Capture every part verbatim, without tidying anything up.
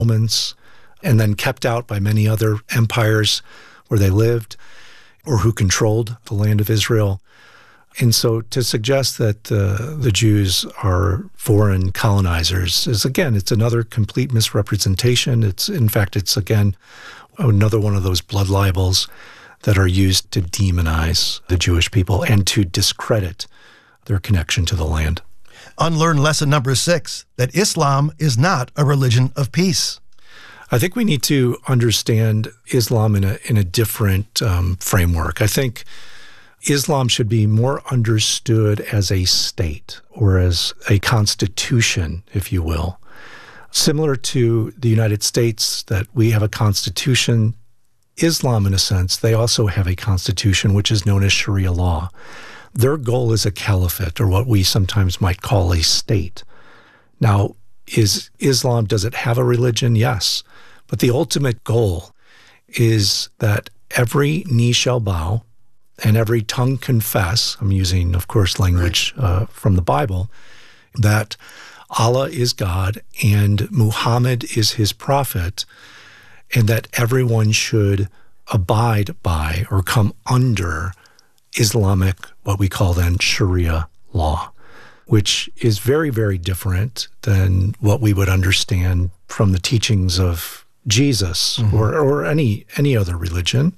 Romans, and then kept out by many other empires where they lived or who controlled the land of Israel. And so to suggest that uh, the Jews are foreign colonizers is, again, it's another complete misrepresentation. It's, in fact, it's, again, another one of those blood libels that are used to demonize the Jewish people and to discredit their connection to the land. Unlearn lesson number six, that Islam is not a religion of peace. I think we need to understand Islam in a in a different um, framework. I think Islam should be more understood as a state or as a constitution, if you will. Similar to the United States, that we have a constitution, Islam, in a sense, they also have a constitution which is known as Sharia law. Their goal is a caliphate, or what we sometimes might call a state. Now, is Islam, does it have a religion? Yes. But the ultimate goal is that every knee shall bow and every tongue confess, I'm using, of course, language uh, from the Bible, that Allah is God and Muhammad is his prophet, and that everyone should abide by or come under Islamic, what we call then Sharia law, which is very, very different than what we would understand from the teachings of Jesus mm-hmm. or, or any any other religion.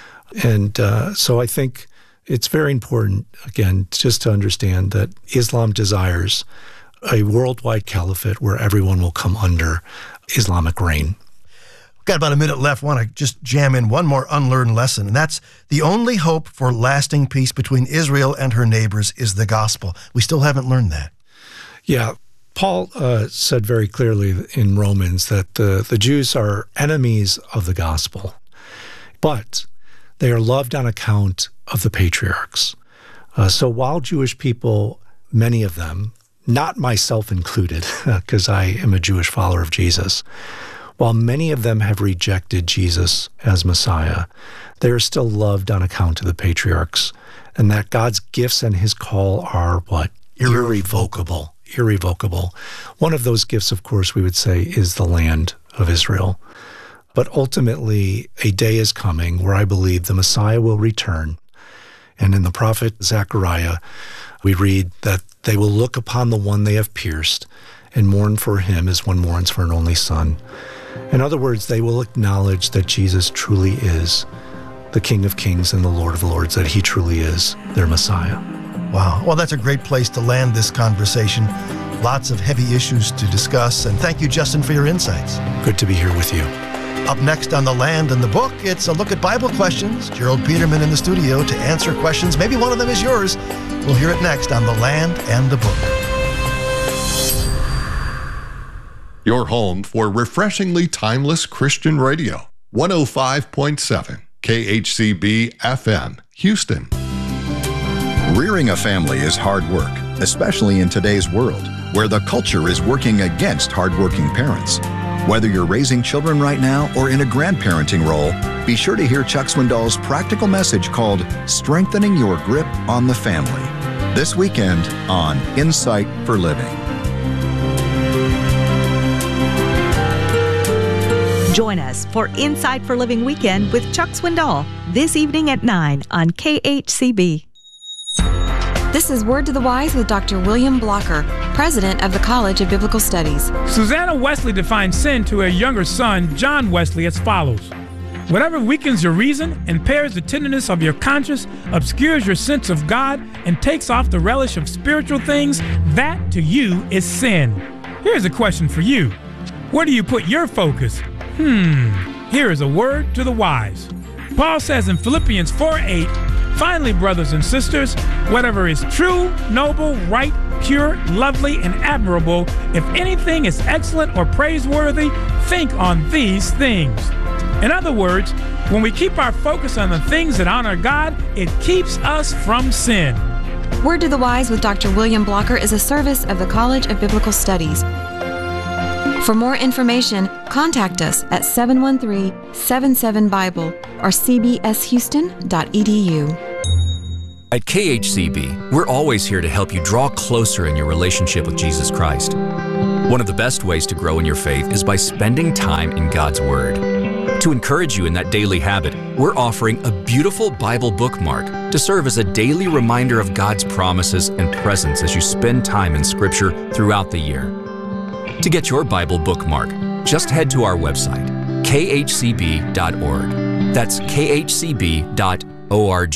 And uh, so I think it's very important, again, just to understand that Islam desires a worldwide caliphate where everyone will come under Islamic reign. Got about a minute left. Want to just jam in one more unlearned lesson, and that's the only hope for lasting peace between Israel and her neighbors is the gospel. We still haven't learned that. Yeah. Paul uh, said very clearly in Romans that the, the Jews are enemies of the gospel, but they are loved on account of the patriarchs. Uh, so while Jewish people, many of them, not myself included, because I am a Jewish follower of Jesus, while many of them have rejected Jesus as Messiah, they are still loved on account of the patriarchs, and that God's gifts and his call are what? Irrevocable. Irrevocable. One of those gifts, of course, we would say is the land of Israel. But ultimately, a day is coming where I believe the Messiah will return. And in the prophet Zechariah, we read that they will look upon the one they have pierced and mourn for him as one mourns for an only son. In other words, they will acknowledge that Jesus truly is the King of Kings and the Lord of Lords, that he truly is their Messiah. Wow. Well, that's a great place to land this conversation. Lots of heavy issues to discuss, and thank you, Justin, for your insights. Good to be here with you. Up next on The Land and the Book, it's a look at Bible questions. Gerald Peterman in the studio to answer questions. Maybe one of them is yours. We'll hear it next on The Land and the Book. Your home for refreshingly timeless Christian radio. one oh five point seven K H C B F M, Houston. Rearing a family is hard work, especially in today's world, where the culture is working against hardworking parents. Whether you're raising children right now or in a grandparenting role, be sure to hear Chuck Swindoll's practical message called Strengthening Your Grip on the Family, this weekend on Insight for Living. Join us for Insight for Living Weekend with Chuck Swindoll this evening at nine on K H C B. This is Word to the Wise with Doctor William Blocker, president of the College of Biblical Studies. Susanna Wesley defined sin to her younger son, John Wesley, as follows. Whatever weakens your reason, impairs the tenderness of your conscience, obscures your sense of God, and takes off the relish of spiritual things, that to you is sin. Here's a question for you. Where do you put your focus? Hmm, here is a word to the wise. Paul says in Philippians four eight, finally, brothers and sisters, whatever is true, noble, right, pure, lovely, and admirable, if anything is excellent or praiseworthy, think on these things. In other words, when we keep our focus on the things that honor God, it keeps us from sin. Word to the Wise with Doctor William Blocker is a service of the College of Biblical Studies. For more information, contact us at seven one three, seven seven, Bible or c b s houston dot e d u. At K H C B, we're always here to help you draw closer in your relationship with Jesus Christ. One of the best ways to grow in your faith is by spending time in God's Word. To encourage you in that daily habit, we're offering a beautiful Bible bookmark to serve as a daily reminder of God's promises and presence as you spend time in Scripture throughout the year. To get your Bible bookmark, just head to our website, k h c b dot org. That's k h c b dot org.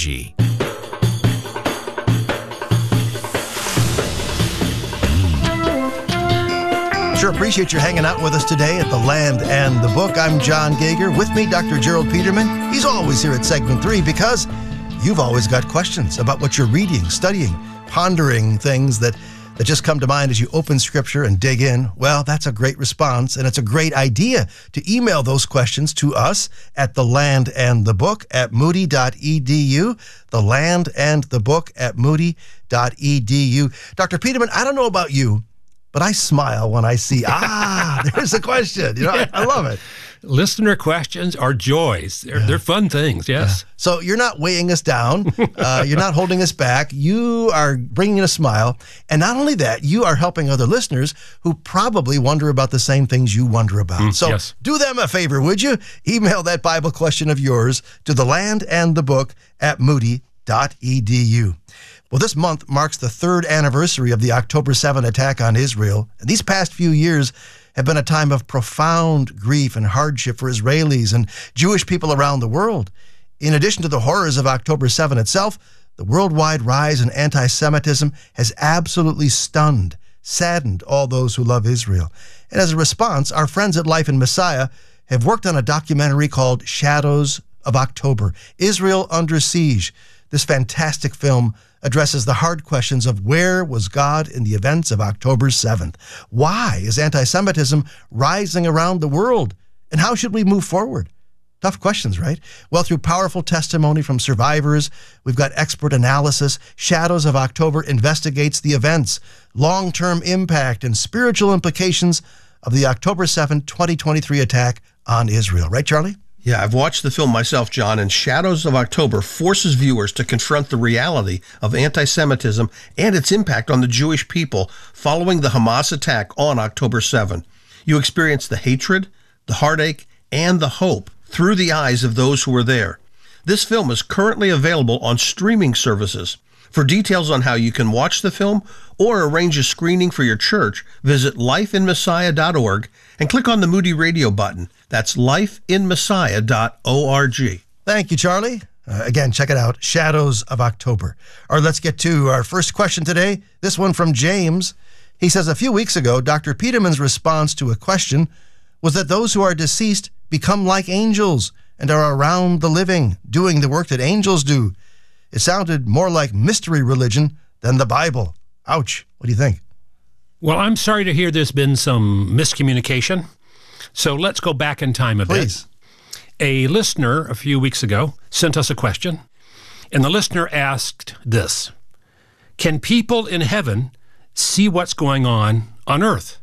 Sure appreciate you hanging out with us today at The Land and the Book. I'm John Gager. With me, Doctor Gerald Peterman. He's always here at segment three because you've always got questions about what you're reading, studying, pondering things that, that just come to mind as you open Scripture and dig in. Well, that's a great response, and it's a great idea to email those questions to us at The Land and the Book at moody dot e d u. The Land and the Book at moody dot e d u. Doctor Peterman, I don't know about you, but I smile when I see, ah, there's a question. You know, yeah. I, I love it. Listener questions are joys. They're, yeah. they're fun things, yes. Yeah. So you're not weighing us down. Uh, you're not holding us back. You are bringing a smile. And not only that, you are helping other listeners who probably wonder about the same things you wonder about. Mm, so yes. do them a favor, would you? Email that Bible question of yours to The Land and the Book at moody dot e d u. Well, this month marks the third anniversary of the October seventh attack on Israel. And these past few years have been a time of profound grief and hardship for Israelis and Jewish people around the world. In addition to the horrors of October seventh itself, the worldwide rise in anti-Semitism has absolutely stunned, saddened all those who love Israel. And as a response, our friends at Life in Messiah have worked on a documentary called Shadows of October, Israel Under Siege. This fantastic film addresses the hard questions of where was God in the events of October seventh? Why is anti-Semitism rising around the world? And how should we move forward? Tough questions, right? Well, through powerful testimony from survivors, we've got expert analysis. Shadows of October investigates the events, long-term impact, and spiritual implications of the October seventh, twenty twenty-three attack on Israel. Right, Charlie? Yeah, I've watched the film myself, John, and Shadows of October forces viewers to confront the reality of anti-Semitism and its impact on the Jewish people following the Hamas attack on October seventh. You experience the hatred, the heartache, and the hope through the eyes of those who were there. This film is currently available on streaming services. For details on how you can watch the film or arrange a screening for your church, visit life in messiah dot org and click on the Moody Radio button. That's life in messiah dot org. Thank you, Charlie. Uh, again, check it out, Shadows of October. All right, let's get to our first question today. This one from James. He says, a few weeks ago, Doctor Peterman's response to a question was that those who are deceased become like angels and are around the living, doing the work that angels do. It sounded more like mystery religion than the Bible. Ouch. What do you think? Well, I'm sorry to hear there's been some miscommunication. So let's go back in time a Please. bit. A listener a few weeks ago sent us a question, and the listener asked this: can people in heaven see what's going on on earth?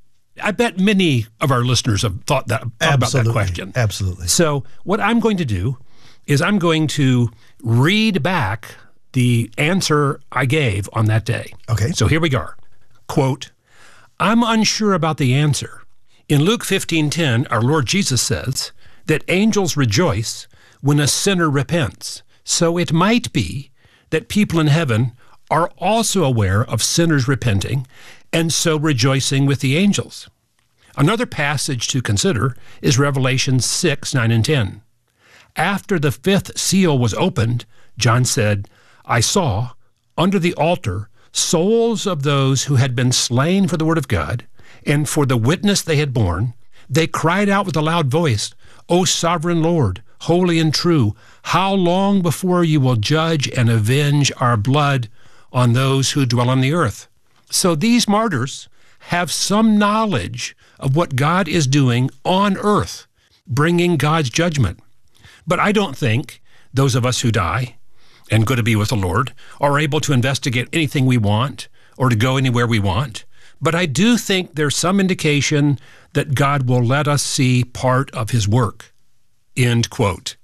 I bet many of our listeners have thought, that, thought about that question. Absolutely. So what I'm going to do is I'm going to read back the answer I gave on that day. Okay. So here we go. Quote, I'm unsure about the answer. In Luke fifteen ten, our Lord Jesus says that angels rejoice when a sinner repents. So it might be that people in heaven are also aware of sinners repenting and so rejoicing with the angels. Another passage to consider is Revelation six, nine, and ten. After the fifth seal was opened, John said, I saw, under the altar, souls of those who had been slain for the word of God and for the witness they had borne. They cried out with a loud voice, O sovereign Lord, holy and true, how long before you will judge and avenge our blood on those who dwell on the earth? So these martyrs have some knowledge of what God is doing on earth, bringing God's judgment. But I don't think those of us who die and go to be with the Lord are able to investigate anything we want or to go anywhere we want. But I do think there's some indication that God will let us see part of his work. End quote.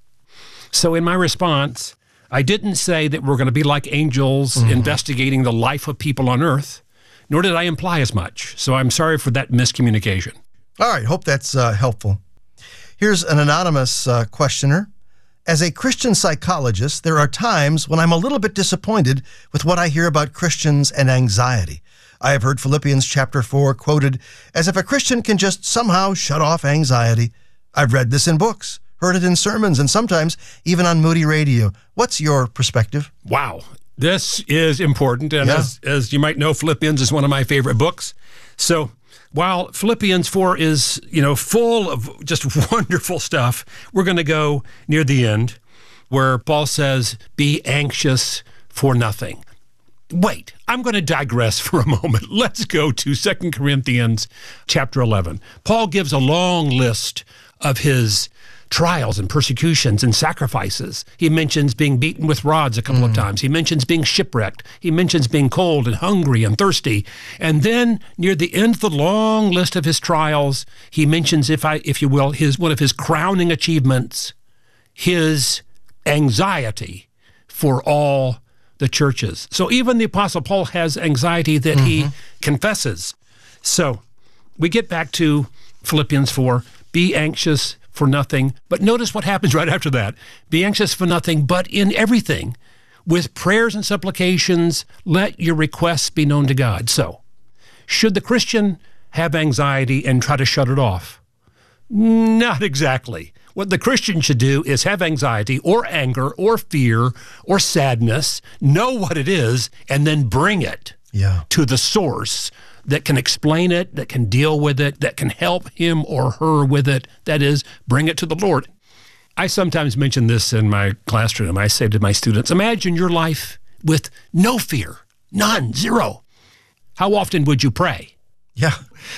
So in my response, I didn't say that we're going to be like angels mm-hmm. investigating the life of people on earth. nor did I imply as much. So I'm sorry for that miscommunication. All right, hope that's uh, helpful. Here's an anonymous uh, questioner. As a Christian psychologist, there are times when I'm a little bit disappointed with what I hear about Christians and anxiety. I have heard Philippians chapter four quoted as if a Christian can just somehow shut off anxiety. I've read this in books, heard it in sermons, and sometimes even on Moody Radio. What's your perspective? Wow. This is important, and yeah. as, as you might know, Philippians is one of my favorite books. So while Philippians four is, you know, full of just wonderful stuff, we're going to go near the end where Paul says, be anxious for nothing. Wait, I'm going to digress for a moment. Let's go to Second Corinthians chapter eleven. Paul gives a long list of his trials and persecutions and sacrifices. He mentions being beaten with rods a couple mm. of times. He mentions being shipwrecked. He mentions being cold and hungry and thirsty. And then near the end of the long list of his trials, he mentions, if I, if you will, his one of his crowning achievements, his anxiety for all the churches. So even the Apostle Paul has anxiety that mm-hmm. he confesses. So we get back to Philippians four, be anxious for nothing. But notice what happens right after that. Be anxious for nothing, but in everything, with prayers and supplications, let your requests be known to God. So, should the Christian have anxiety and try to shut it off? Not exactly. What the Christian should do is have anxiety or anger or fear or sadness, know what it is, and then bring it yeah. to the source that can explain it, that can deal with it, that can help him or her with it. That is, bring it to the Lord. I sometimes mention this in my classroom. I say to my students, imagine your life with no fear, none, zero. How often would you pray? Yeah.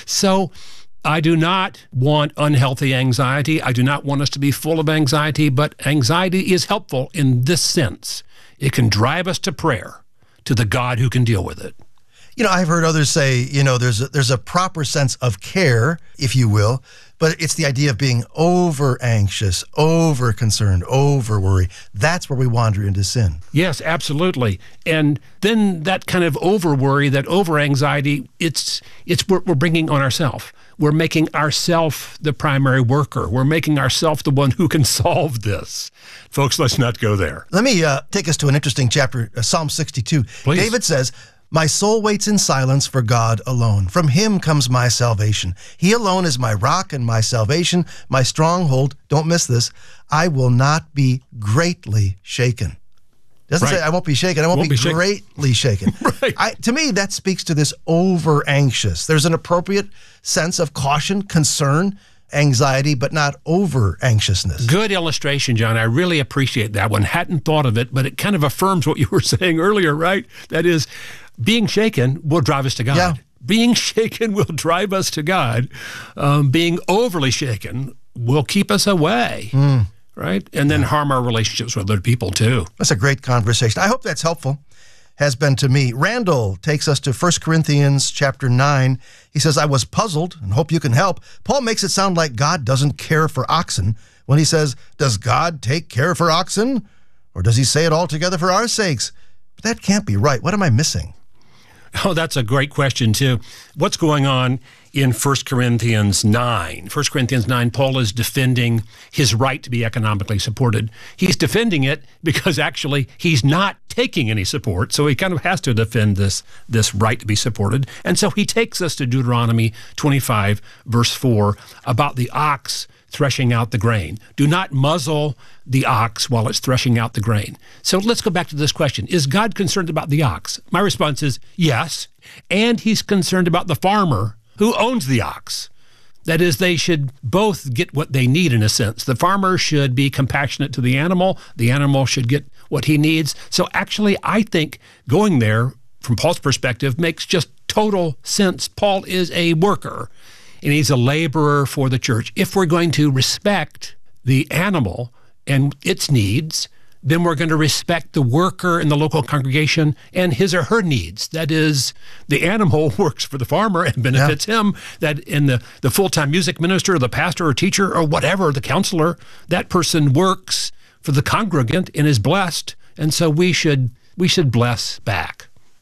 So I do not want unhealthy anxiety. I do not want us to be full of anxiety, but anxiety is helpful in this sense. It can drive us to prayer, to the God who can deal with it. You know, I've heard others say, you know, there's a, there's a proper sense of care, if you will, but it's the idea of being over anxious, over concerned, over worry. That's where we wander into sin. Yes, absolutely. And then that kind of over worry, that over anxiety, it's it's what we're bringing on ourselves. We're making ourselves the primary worker. We're making ourselves the one who can solve this. Folks, let's not go there. Let me uh, take us to an interesting chapter, uh, Psalm sixty-two. Please. David says, my soul waits in silence for God alone. From him comes my salvation. He alone is my rock and my salvation, my stronghold. Don't miss this. I will not be greatly shaken. Doesn't right. say I won't be shaken. I won't, won't be, be greatly shaken. right. I, to me, that speaks to this over anxious. There's an appropriate sense of caution, concern, anxiety, but not over anxiousness. Good illustration, John. I really appreciate that one. Hadn't thought of it, but it kind of affirms what you were saying earlier, right? That is, being shaken will drive us to God. Yeah. Being shaken will drive us to God. Um, being overly shaken will keep us away, mm. right? And then yeah. harm our relationships with other people too. That's a great conversation. I hope that's helpful. Has been to me. Randall takes us to First Corinthians chapter nine. He says, I was puzzled and hope you can help. Paul makes it sound like God doesn't care for oxen when he says, does God take care for oxen? Or does he say it all together for our sakes? But that can't be right. What am I missing? Oh, that's a great question, too. What's going on in First Corinthians nine? First Corinthians nine, Paul is defending his right to be economically supported. He's defending it because actually he's not taking any support, so he kind of has to defend this, this right to be supported. And so he takes us to Deuteronomy twenty-five, verse four, about the ox threshing out the grain. Do not muzzle the ox while it's threshing out the grain. So let's go back to this question. Is God concerned about the ox? My response is yes. And he's concerned about the farmer who owns the ox. That is, they should both get what they need in a sense. The farmer should be compassionate to the animal. The animal should get what he needs. So actually, I think going there, from Paul's perspective, makes just total sense. Paul is a worker, and he's a laborer for the church. If we're going to respect the animal and its needs, then we're going to respect the worker in the local congregation and his or her needs. That is, the animal works for the farmer and benefits yeah. him. That in the, the full-time music minister, or the pastor or teacher or whatever, the counselor, that person works for the congregant and is blessed. And so we should we should bless back.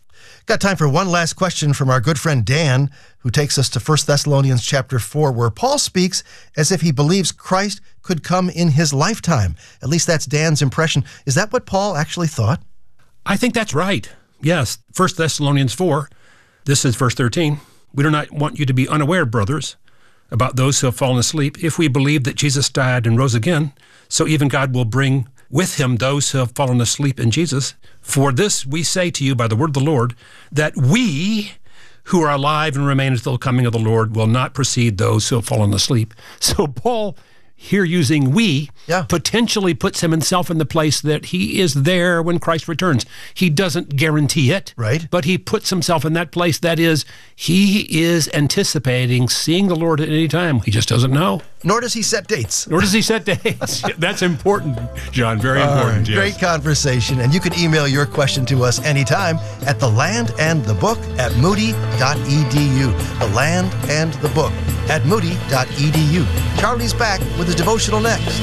Got time for one last question from our good friend Dan, who takes us to First Thessalonians chapter four, where Paul speaks as if he believes Christ could come in his lifetime. At least that's Dan's impression. Is that what Paul actually thought? I think that's right. Yes, First Thessalonians four, this is verse thirteen. We do not want you to be unaware, brothers, about those who have fallen asleep. If we believe that Jesus died and rose again, so even God will bring with him those who have fallen asleep in Jesus. For this we say to you by the word of the Lord, that we who are alive and remain until the coming of the Lord will not precede those who have fallen asleep. So Paul, here using we, yeah. potentially puts himself in the place that he is there when Christ returns. He doesn't guarantee it, right? But he puts himself in that place. That is, he is anticipating seeing the Lord at any time. He just doesn't know. Nor does he set dates. Nor does he set dates. That's important, John. Very All important. Right. Yes. Great conversation. And you can email your question to us anytime at the land and the book at moody dot e d u. The Land and the Book at moody dot e d u. Charlie's back with his devotional next.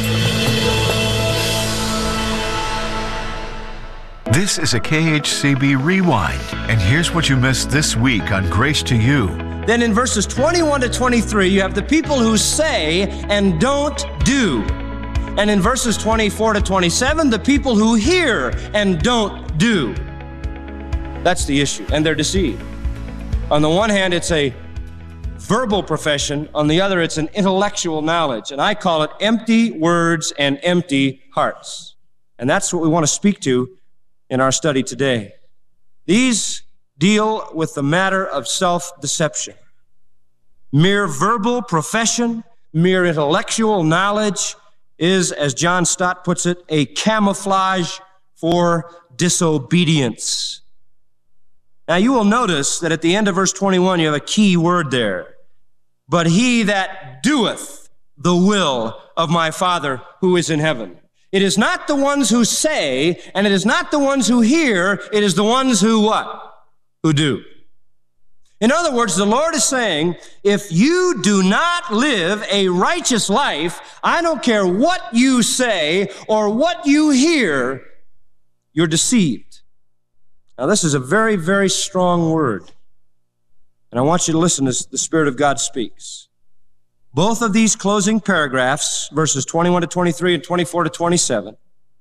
This is a K H C B Rewind, and here's what you missed this week on Grace to You. Then in verses twenty-one to twenty-three, you have the people who say and don't do. And in verses twenty-four to twenty-seven, the people who hear and don't do. That's the issue, and they're deceived. On the one hand, it's a verbal profession. On the other, it's an intellectual knowledge. And I call it empty words and empty hearts. And that's what we want to speak to in our study today. These deal with the matter of self-deception. Mere verbal profession, mere intellectual knowledge is, as John Stott puts it, a camouflage for disobedience. Now you will notice that at the end of verse twenty-one, you have a key word there. But he that doeth the will of my Father who is in heaven. It is not the ones who say, and it is not the ones who hear, it is the ones who what? Who do. In other words, the Lord is saying, if you do not live a righteous life, I don't care what you say or what you hear, you're deceived. Now, this is a very, very strong word. And I want you to listen as the Spirit of God speaks. Both of these closing paragraphs, verses twenty-one to twenty-three and twenty-four to twenty-seven,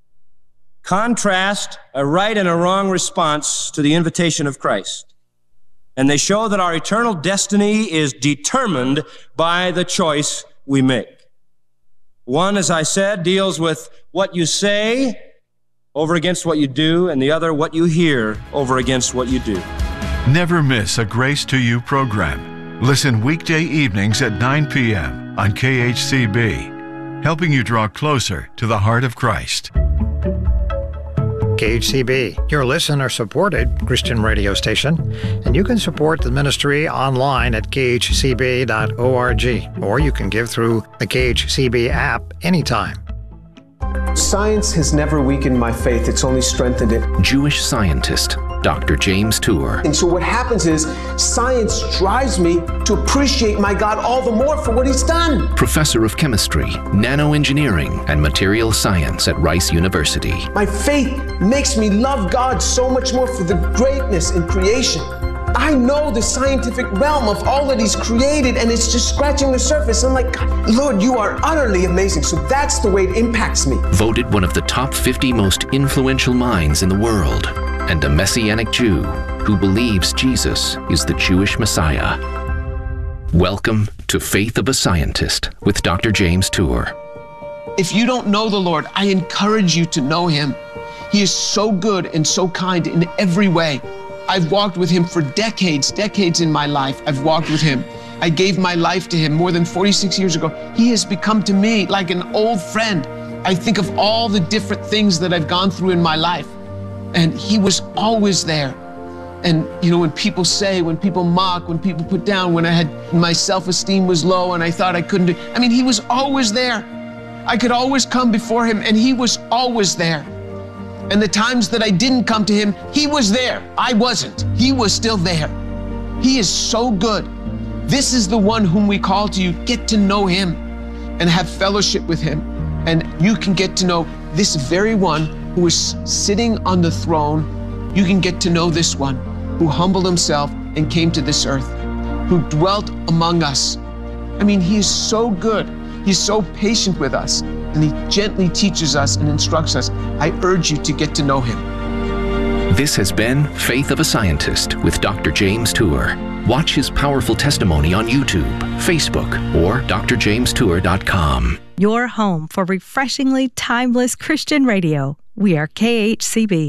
contrast a right and a wrong response to the invitation of Christ. And they show that our eternal destiny is determined by the choice we make. One, as I said, deals with what you say over against what you do, and the other, what you hear over against what you do. Never miss a Grace to You program. Listen weekday evenings at nine p.m. on K H C B, helping you draw closer to the heart of Christ. K H C B, your listener-supported Christian radio station, and you can support the ministry online at k h c b dot org, or you can give through the K H C B app anytime. Science has never weakened my faith, it's only strengthened it. Jewish scientist Doctor James Tour. And so what happens is science drives me to appreciate my God all the more for what he's done. Professor of chemistry, nanoengineering, and material science at Rice University. My faith makes me love God so much more for the greatness in creation. I know the scientific realm of all that he's created, and it's just scratching the surface. I'm like, God, Lord, you are utterly amazing. So that's the way it impacts me. Voted one of the top fifty most influential minds in the world, and a Messianic Jew who believes Jesus is the Jewish Messiah. Welcome to Faith of a Scientist with Doctor James Tour. If you don't know the Lord, I encourage you to know him. He is so good and so kind in every way. I've walked with him for decades, decades in my life. I've walked with him. I gave my life to him more than forty-six years ago. He has become to me like an old friend. I think of all the different things that I've gone through in my life, and he was always there. And you know, when people say, when people mock, when people put down, when I had, my self-esteem was low and I thought I couldn't do, I mean, he was always there. I could always come before him, and he was always there. And the times that I didn't come to him, he was there. I wasn't. He was still there. He is so good. This is the one whom we call to you. Get to know him and have fellowship with him. And you can get to know this very one who is sitting on the throne. You can get to know this one. who humbled himself and came to this earth, who dwelt among us. I mean, he is so good. He's so patient with us, and he gently teaches us and instructs us. I urge you to get to know him. This has been Faith of a Scientist with Doctor James Tour. Watch his powerful testimony on YouTube, Facebook, or d r james tour dot com. Your home for refreshingly timeless Christian radio. We are K H C B.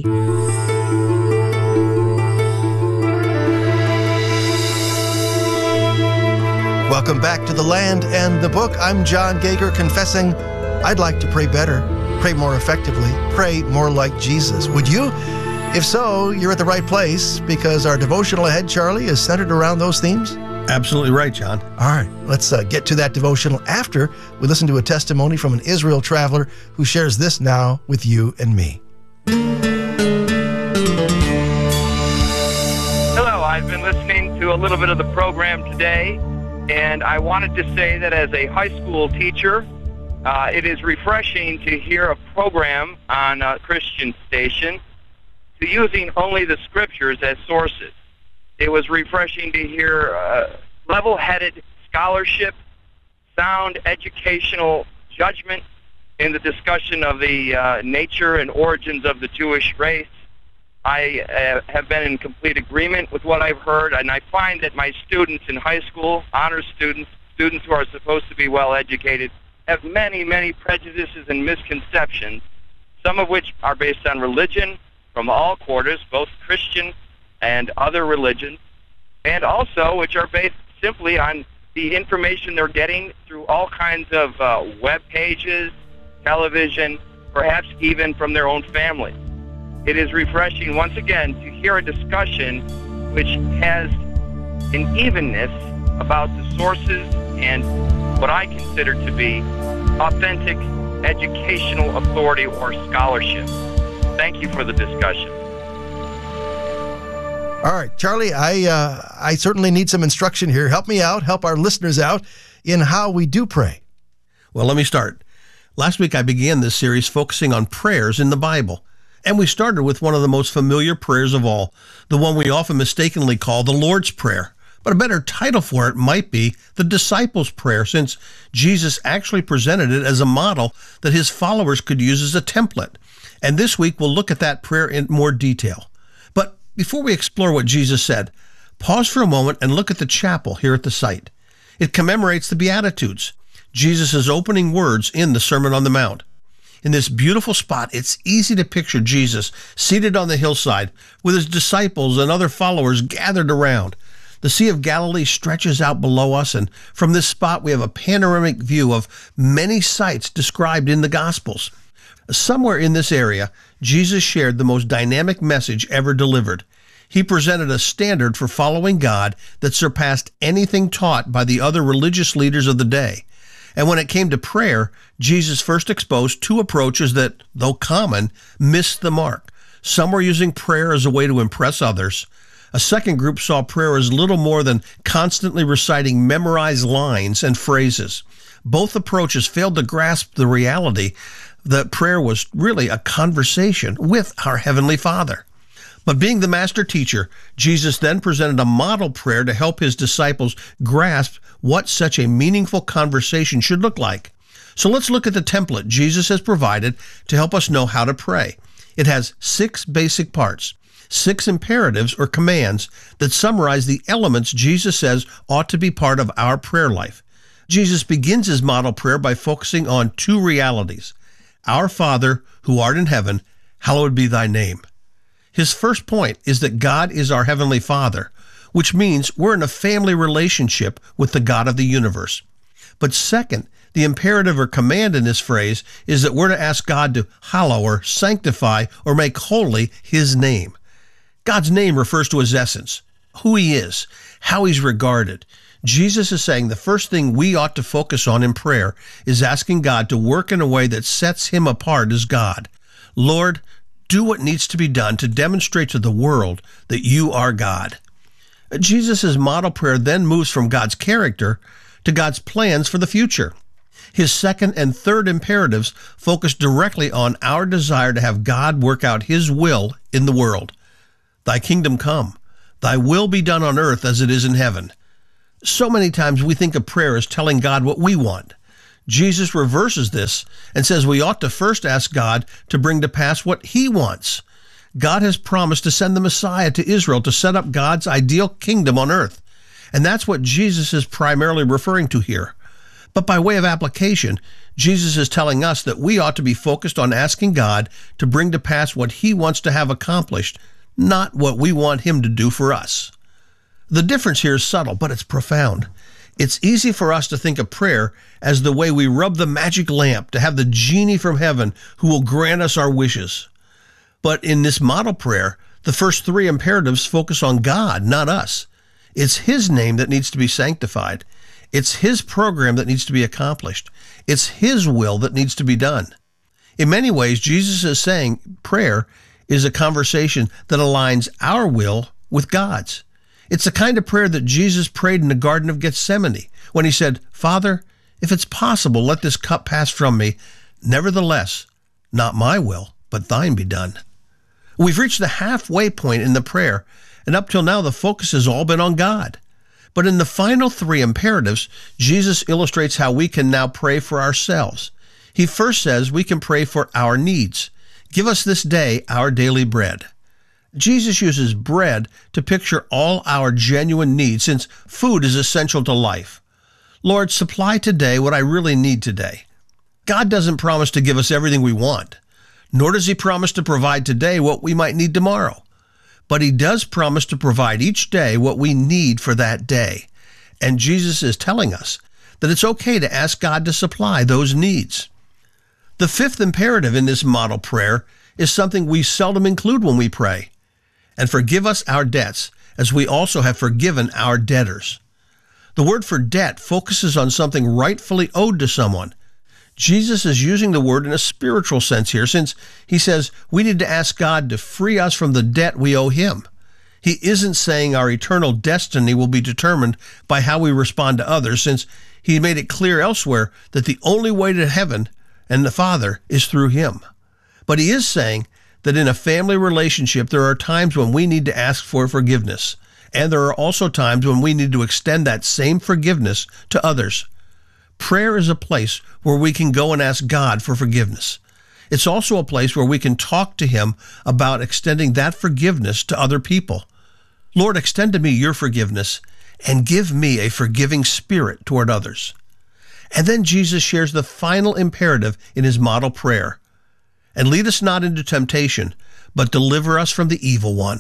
Welcome back to The Land and the Book. I'm John Gager, confessing I'd like to pray better, pray more effectively, pray more like Jesus. Would you? If so, you're at the right place, because our devotional ahead, Charlie, is centered around those themes. Absolutely right, John. All right, let's uh, get to that devotional after we listen to a testimony from an Israel traveler who shares this now with you and me. Hello, I've been listening to a little bit of the program today, and I wanted to say that as a high school teacher, uh, it is refreshing to hear a program on a Christian station to using only the scriptures as sources. It was refreshing to hear uh, level-headed scholarship, sound educational judgment in the discussion of the uh, nature and origins of the Jewish race. I uh, have been in complete agreement with what I've heard, and I find that my students in high school, honor students, students who are supposed to be well-educated, have many, many prejudices and misconceptions, some of which are based on religion from all quarters, both Christian and other religions, and also which are based simply on the information they're getting through all kinds of uh, web pages, television, perhaps even from their own family. It is refreshing, once again, to hear a discussion which has an evenness about the sources and what I consider to be authentic educational authority or scholarship. Thank you for the discussion. All right, Charlie, I uh, I certainly need some instruction here. Help me out, help our listeners out in how we do pray. Well, let me start. Last week I began this series focusing on prayers in the Bible. And we started with one of the most familiar prayers of all, the one we often mistakenly call the Lord's Prayer. But a better title for it might be the Disciples' Prayer, since Jesus actually presented it as a model that his followers could use as a template. And this week we'll look at that prayer in more detail. But before we explore what Jesus said, pause for a moment and look at the chapel here at the site. It commemorates the Beatitudes, Jesus' opening words in the Sermon on the Mount. In this beautiful spot, it's easy to picture Jesus seated on the hillside with his disciples and other followers gathered around. The Sea of Galilee stretches out below us, and from this spot we have a panoramic view of many sites described in the Gospels. Somewhere in this area, Jesus shared the most dynamic message ever delivered. He presented a standard for following God that surpassed anything taught by the other religious leaders of the day. And when it came to prayer, Jesus first exposed two approaches that, though common, missed the mark. Some were using prayer as a way to impress others. A second group saw prayer as little more than constantly reciting memorized lines and phrases. Both approaches failed to grasp the reality that prayer was really a conversation with our Heavenly Father. But being the master teacher, Jesus then presented a model prayer to help his disciples grasp what such a meaningful conversation should look like. So let's look at the template Jesus has provided to help us know how to pray. It has six basic parts, six imperatives or commands that summarize the elements Jesus says ought to be part of our prayer life. Jesus begins his model prayer by focusing on two realities. Our Father, who art in heaven, hallowed be thy name. His first point is that God is our Heavenly Father, which means we're in a family relationship with the God of the universe. But second, the imperative or command in this phrase is that we're to ask God to hallow or sanctify or make holy his name. God's name refers to his essence, who he is, how he's regarded. Jesus is saying the first thing we ought to focus on in prayer is asking God to work in a way that sets him apart as God. Lord, do what needs to be done to demonstrate to the world that you are God. Jesus' model prayer then moves from God's character to God's plans for the future. His second and third imperatives focus directly on our desire to have God work out his will in the world. Thy kingdom come, Thy will be done on earth as it is in heaven. So many times we think of prayer as telling God what we want. Jesus reverses this and says we ought to first ask God to bring to pass what he wants. God has promised to send the Messiah to Israel to set up God's ideal kingdom on earth. And that's what Jesus is primarily referring to here. But by way of application, Jesus is telling us that we ought to be focused on asking God to bring to pass what he wants to have accomplished, not what we want him to do for us. The difference here is subtle, but it's profound. It's easy for us to think of prayer as the way we rub the magic lamp to have the genie from heaven who will grant us our wishes. But in this model prayer, the first three imperatives focus on God, not us. It's his name that needs to be sanctified. It's his program that needs to be accomplished. It's his will that needs to be done. In many ways, Jesus is saying prayer is a conversation that aligns our will with God's. It's the kind of prayer that Jesus prayed in the Garden of Gethsemane when he said, Father, if it's possible, let this cup pass from me. Nevertheless, not my will, but thine be done. We've reached the halfway point in the prayer, and up till now, the focus has all been on God. But in the final three imperatives, Jesus illustrates how we can now pray for ourselves. He first says we can pray for our needs. Give us this day our daily bread. Jesus uses bread to picture all our genuine needs, since food is essential to life. Lord, supply today what I really need today. God doesn't promise to give us everything we want, nor does he promise to provide today what we might need tomorrow. But he does promise to provide each day what we need for that day. And Jesus is telling us that it's okay to ask God to supply those needs. The fifth imperative in this model prayer is something we seldom include when we pray. And forgive us our debts, as we also have forgiven our debtors. The word for debt focuses on something rightfully owed to someone. Jesus is using the word in a spiritual sense here, since he says we need to ask God to free us from the debt we owe him. He isn't saying our eternal destiny will be determined by how we respond to others, since he made it clear elsewhere that the only way to heaven and the Father is through him. But he is saying that in a family relationship, there are times when we need to ask for forgiveness, and there are also times when we need to extend that same forgiveness to others. Prayer is a place where we can go and ask God for forgiveness. It's also a place where we can talk to him about extending that forgiveness to other people. Lord, extend to me your forgiveness and give me a forgiving spirit toward others. And then Jesus shares the final imperative in his model prayer. And lead us not into temptation, but deliver us from the evil one.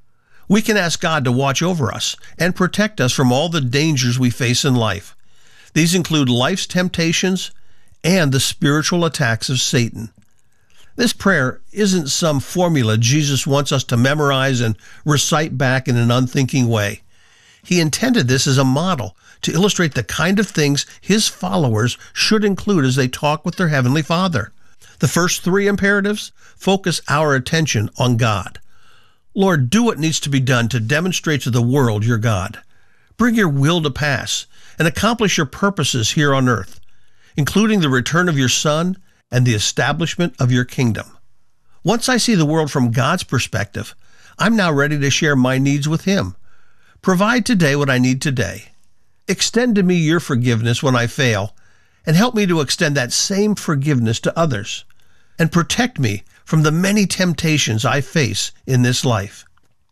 We can ask God to watch over us and protect us from all the dangers we face in life. These include life's temptations and the spiritual attacks of Satan. This prayer isn't some formula Jesus wants us to memorize and recite back in an unthinking way. He intended this as a model to illustrate the kind of things his followers should include as they talk with their Heavenly Father. The first three imperatives focus our attention on God. Lord, do what needs to be done to demonstrate to the world your God. Bring your will to pass and accomplish your purposes here on earth, including the return of your Son and the establishment of your kingdom. Once I see the world from God's perspective, I'm now ready to share my needs with him. Provide today what I need today. Extend to me your forgiveness when I fail, and help me to extend that same forgiveness to others. And protect me from the many temptations I face in this life.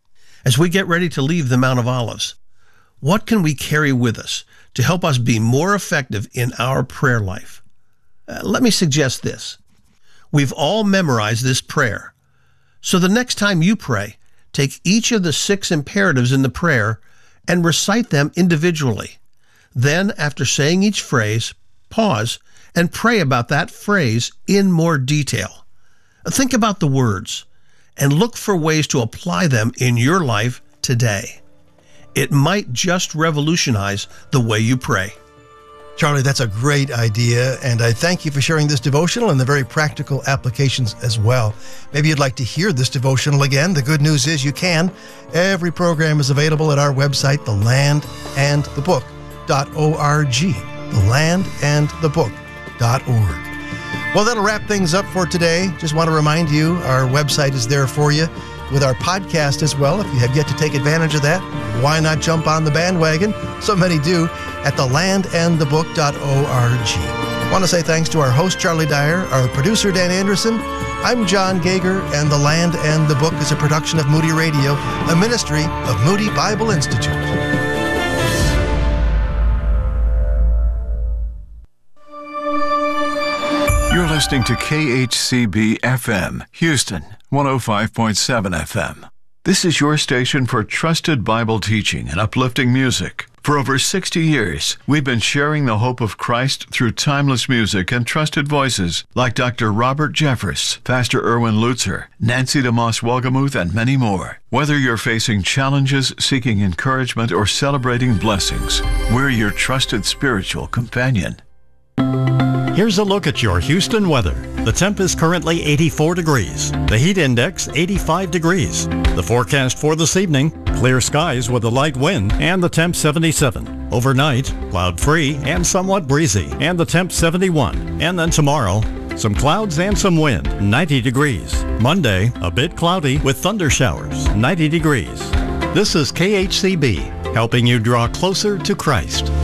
As we get ready to leave the Mount of Olives, what can we carry with us to help us be more effective in our prayer life? Uh, let me suggest this. We've all memorized this prayer. So the next time you pray, take each of the six imperatives in the prayer and recite them individually. Then, after saying each phrase, pause and pray about that phrase in more detail. Think about the words and look for ways to apply them in your life today. It might just revolutionize the way you pray. Charlie, that's a great idea, and I thank you for sharing this devotional and the very practical applications as well. Maybe you'd like to hear this devotional again. The good news is you can. Every program is available at our website, the land and the book dot org. the land and the book dot org. Well, that'll wrap things up for today. Just want to remind you, our website is there for you. with our podcast as well. If you have yet to take advantage of that, why not jump on the bandwagon? So many do at the land and the book dot org. I want to say thanks to our host, Charlie Dyer, our producer, Dan Anderson. I'm John Gager, and The Land and the Book is a production of Moody Radio, a ministry of Moody Bible Institute. You're listening to K H C B F M, Houston, one oh five point seven F M. This is your station for trusted Bible teaching and uplifting music. For over sixty years, we've been sharing the hope of Christ through timeless music and trusted voices like Doctor Robert Jeffress, Pastor Erwin Lutzer, Nancy DeMoss Wolgemuth, and many more. Whether you're facing challenges, seeking encouragement, or celebrating blessings, we're your trusted spiritual companion. Here's a look at your Houston weather. The temp is currently eighty-four degrees. The heat index, eighty-five degrees. The forecast for this evening, clear skies with a light wind and the temp seventy-seven. Overnight, cloud-free and somewhat breezy and the temp seventy-one. And then tomorrow, some clouds and some wind, ninety degrees. Monday, a bit cloudy with thunder showers, ninety degrees. This is K H C B, helping you draw closer to Christ.